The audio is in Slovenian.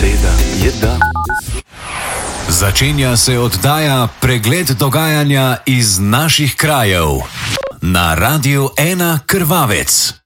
Beseda je da. Začenja se oddaja Pregled dogajanja iz naših krajev na Radiu 1 Krvavec.